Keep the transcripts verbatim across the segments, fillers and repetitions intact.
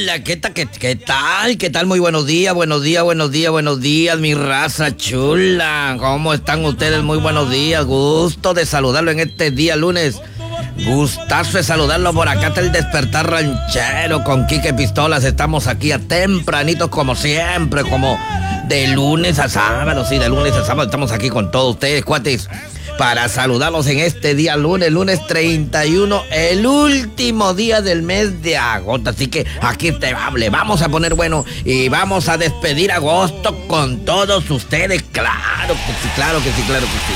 Hola, ¿qué tal? ¿Qué, qué tal? ¿Qué tal? Muy buenos días, buenos días, buenos días, buenos días, mi raza chula. ¿Cómo están ustedes? Muy buenos días. Gusto de saludarlo en este día lunes. Gustazo de saludarlo por acá está el Despertar Ranchero con Quique Pistolas. Estamos aquí a tempranitos como siempre, como de lunes a sábado. Sí, de lunes a sábado estamos aquí con todos ustedes, cuates, para saludarlos en este día lunes, lunes treinta y uno, el último día del mes de agosto. Así que aquí te hable, vamos a poner bueno y vamos a despedir agosto con todos ustedes. Claro que sí, claro que sí, claro que sí.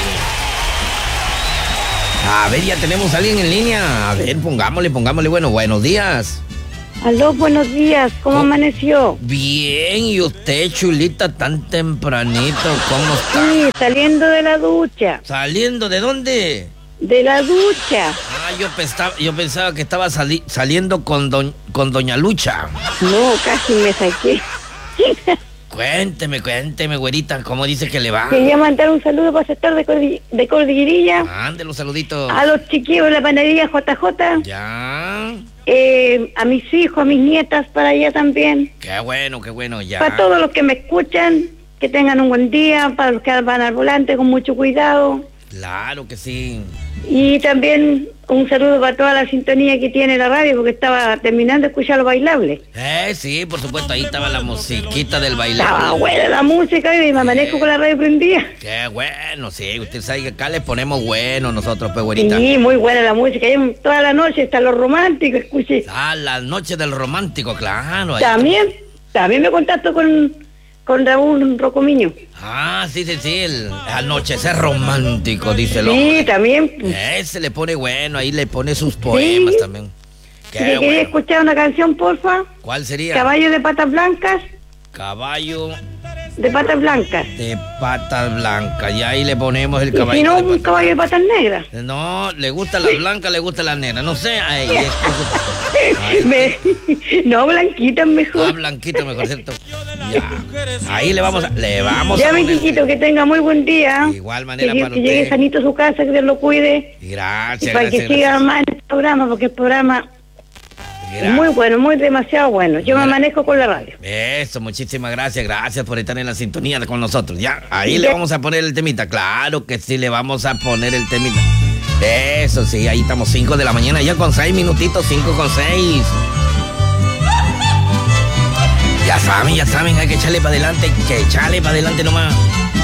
A ver, ya tenemos a alguien en línea. A ver, pongámosle, pongámosle, bueno, buenos días. Aló, buenos días, ¿cómo oh, amaneció? Bien, ¿y usted, chulita, tan tempranito? ¿Cómo está? Sí, saliendo de la ducha. ¿Saliendo de dónde? De la ducha. Ah, yo pensaba, yo pensaba que estaba sali saliendo con, do con Doña Lucha. No, casi me saqué. Cuénteme, cuénteme, güerita, ¿cómo dice que le va? Quería mandar un saludo para sector de, Cordi de Cordillerilla. Ande los saluditos. A los chiquillos de la panadería J J. Ya. Eh, a mis hijos, a mis nietas para allá también. Qué bueno, qué bueno, ya. Para todos los que me escuchan, que tengan un buen día, para los que van al volante con mucho cuidado. Claro que sí. Y también un saludo para toda la sintonía que tiene la radio, porque estaba terminando de escuchar lo bailable. Eh, sí, por supuesto, ahí estaba la musiquita del bailable. Estaba buena la música y me amanezco eh, con la radio prendida. Qué bueno, sí, usted sabe que acá le ponemos bueno nosotros, pues, güerita. Sí, muy buena la música, y toda la noche está lo romántico, escuché. Ah, la noche del romántico, claro. También, está. también me contacto con... con Raúl Rocomiño. Ah, sí, sí, sí, el anochecer romántico, dice el hombre. Sí, también. Ese le pone bueno, ahí le pone sus poemas, sí, también. Qué ¿Quería bueno. escuchar una canción, porfa? ¿Cuál sería? Caballo de patas blancas. Caballo... de patas blancas. De patas blancas, y ahí le ponemos el caballo. ¿Y si no, de un caballo de patas negras? No, le gusta la blanca, le gusta la negra, no sé. Ay, es Ay, me... No, blanquita mejor. Ah, blanquita mejor, ¿cierto? Ya. Ahí le vamos a... Le vamos ya, a mi chiquito, que tenga muy buen día. De igual manera que, para que usted. llegue sanito a su casa, que Dios lo cuide. Gracias, y para gracias, que siga gracias. más en el programa, porque el programa... Gracias. Muy bueno, muy demasiado bueno. Yo me manejo con la radio. Eso, muchísimas gracias. Gracias por estar en la sintonía con nosotros. Ya, ahí le vamos a poner el temita. Claro que sí, le vamos a poner el temita. Eso sí, ahí estamos cinco de la mañana, ya con seis minutitos, cinco con seis. Ya saben, ya saben, hay que echarle para adelante, que echarle para adelante nomás.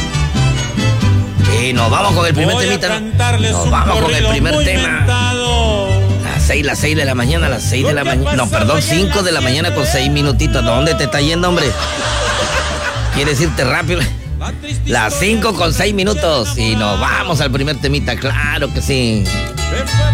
Y nos vamos con el primer Voy temita. Nos vamos con el primer tema. Las seis, las seis de la mañana, las seis de la mañana. No, perdón, cinco de la mañana con seis minutitos. ¿Dónde te está yendo, hombre? ¿Quieres irte rápido? Las cinco con seis minutos. Y nos vamos al primer temita, claro que sí.